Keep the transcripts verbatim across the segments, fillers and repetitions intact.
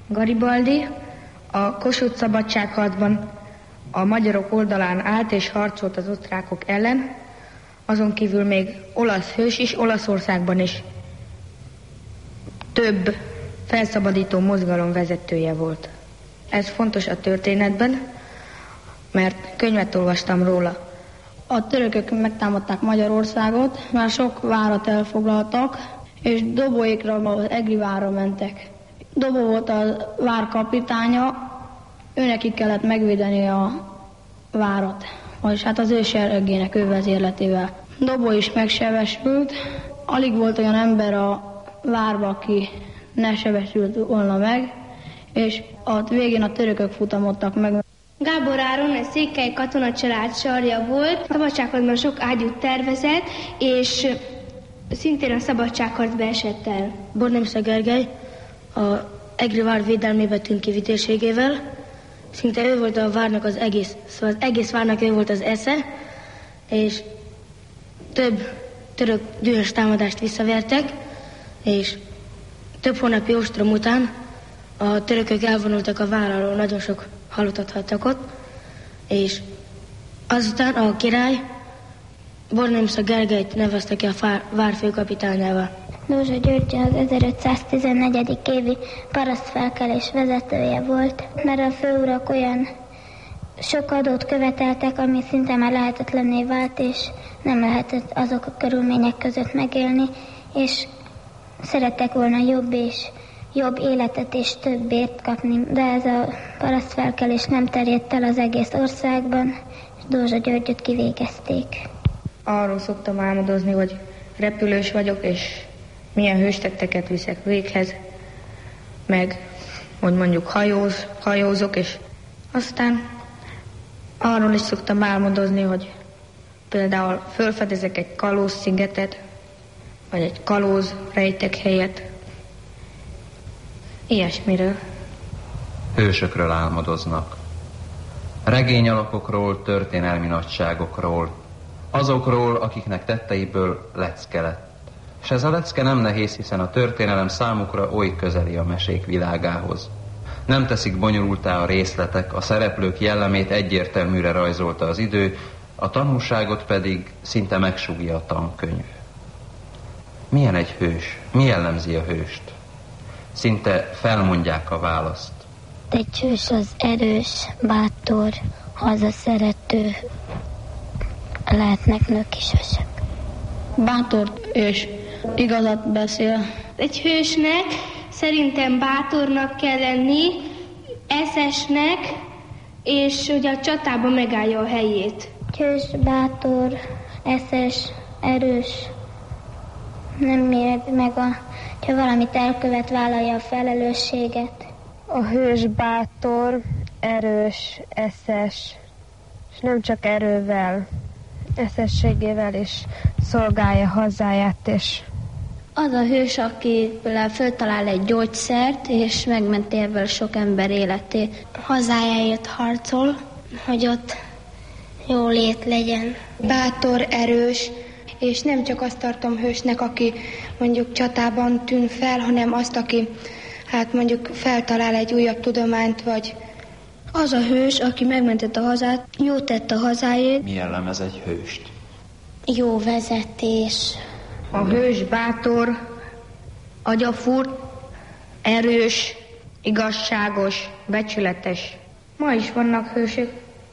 Garibaldi a Kossuth szabadságharcban a magyarok oldalán állt és harcolt az osztrákok ellen, azon kívül még olasz hős is, Olaszországban is több felszabadító mozgalom vezetője volt. Ez fontos a történetben, mert könyvet olvastam róla. A törökök megtámadták Magyarországot, már sok várat elfoglaltak, és Dobóékra, az Egri várra mentek. Dobó volt a vár kapitánya, őnekik kellett megvédeni a várat, vagyis hát az ő seregének, ő vezérletével. Dobó is megsebesült, alig volt olyan ember a várba, aki ne sebesült volna meg, és a végén a törökök futamodtak meg. Gábor Áron egy székely katonacsalád sarja volt, a szabadságharcban sok ágyút tervezett, és szintén a szabadságharcba esett el. Bornemsze Gergely a Egri vár védelmébe tűnt ki vitézségével, szinte ő volt a várnak az egész, szóval az egész várnak ő volt az esze, és több török dühös támadást visszavertek, és több hónapi ostrom után a törökök elvonultak a vár alól, nagyon sok halottat hagytak ott, és azután a király Bornemsze Gergelyt nevezte ki a vár főkapitányával. Dózsa György az ezerötszáztizennégy. évi parasztfelkelés vezetője volt, mert a főurak olyan sok adót követeltek, ami szinte már lehetetlenné vált, és nem lehetett azok a körülmények között megélni, és szerettek volna jobb és jobb életet és több bért kapni, de ez a parasztfelkelés nem terjedt el az egész országban, és Dózsa Györgyöt kivégezték. Arról szoktam álmodozni, hogy repülős vagyok, és milyen hőstetteket viszek véghez, meg hogy mondjuk hajóz, hajózok, és aztán arról is szoktam álmodozni, hogy például fölfedezek egy kalóz szigetet, vagy egy kalóz rejtek helyet. Ilyesmiről. Hősökről álmodoznak. Regényalakokról, történelmi nagyságokról, azokról, akiknek tetteiből lecke lett. És ez a lecke nem nehéz, hiszen a történelem számukra oly közeli a mesék világához. Nem teszik bonyolultá a részletek, a szereplők jellemét egyértelműre rajzolta az idő, a tanulságot pedig szinte megsúgja a tankönyv. Milyen egy hős? Mi jellemzi a hőst? Szinte felmondják a választ. Egy hős az erős, bátor, hazaszerető, lehetnek nők is hősök. Bátor és igazat beszél. Egy hősnek szerintem bátornak kell lenni, eszesnek, és hogy a csatában megállja a helyét. Hős, bátor, eszes, erős, nem méred meg, a, ha valamit elkövet, vállalja a felelősséget. A hős bátor, erős, eszes, és nem csak erővel, eszességével is szolgálja hazáját, és az a hős, aki például föltalál egy gyógyszert, és megmenti ebből sok ember életét. Hazájáért harcol, hogy ott jó lét legyen. Bátor, erős, és nem csak azt tartom hősnek, aki mondjuk csatában tűn fel, hanem azt, aki hát mondjuk feltalál egy újabb tudományt, vagy az a hős, aki megmentette a hazát, jót tett a hazáért. Mi jellemez egy hőst? Jó vezetés. A hős bátor, agyafúrt, erős, igazságos, becsületes. Ma is vannak hősök.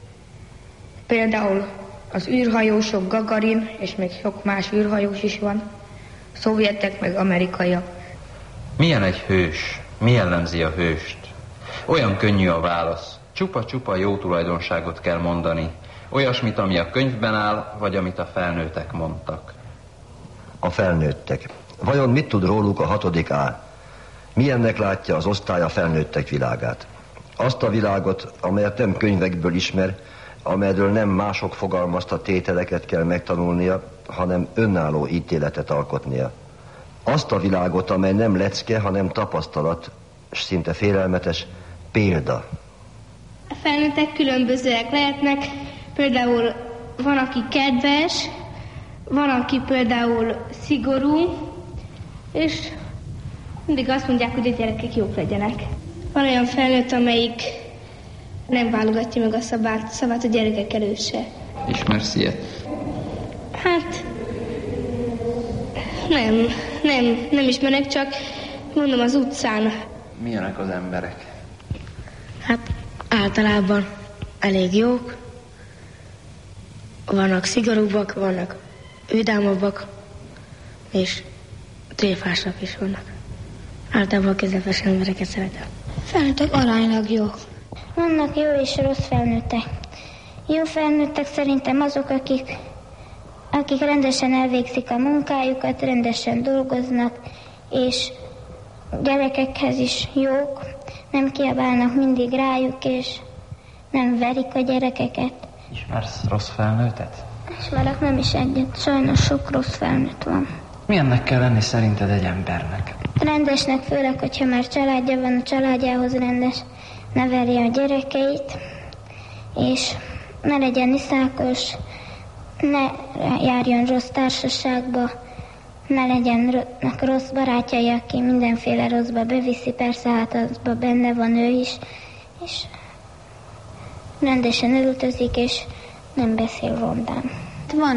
Például az űrhajósok, Gagarin, és még sok más űrhajós is van. Szovjetek meg amerikaiak. Milyen egy hős? Mi jellemzi a hőst? Olyan könnyű a válasz. Csupa-csupa jó tulajdonságot kell mondani. Olyasmit, ami a könyvben áll, vagy amit a felnőttek mondtak. A felnőttek. Vajon mit tud róluk a hatodik A? Milyennek látja az osztály a felnőttek világát? Azt a világot, amelyet nem könyvekből ismer, amelyről nem mások fogalmazta tételeket kell megtanulnia, hanem önálló ítéletet alkotnia. Azt a világot, amely nem lecke, hanem tapasztalat, és szinte félelmetes példa. A felnőttek különbözőek lehetnek, például van, aki kedves, van, aki például szigorú, és mindig azt mondják, hogy a gyerekek jók legyenek. Van olyan felnőtt, amelyik nem válogatja meg a szavát, szavát a gyerekek előse. Ismersz ilyet? Hát nem, nem, nem ismerek, csak mondom az utcán. Milyenek az emberek? Hát általában elég jók. Vannak szigorúbbak, vannak vidámabbak, és tréfásak is vannak. Általában a közepes embereket szeretem. Felnőttek aránylag jók. Vannak jó és rossz felnőttek. Jó felnőttek szerintem azok, akik, akik rendesen elvégzik a munkájukat, rendesen dolgoznak, és gyerekekhez is jók, nem kiabálnak mindig rájuk, és nem verik a gyerekeket. Ismersz rossz felnőttet? Ismerek nem is egyet, sajnos sok rossz felnőtt van. Milyennek kell lenni szerinted egy embernek? Rendesnek, főleg, hogyha már családja van, a családjához rendes, nevelje a gyerekeit, és ne legyen iszákos, ne járjon rossz társaságba, ne legyenek rossz barátjai, aki mindenféle rosszba beviszi, persze hát azba benne van ő is, és rendesen öltözik, és nem beszél rondán.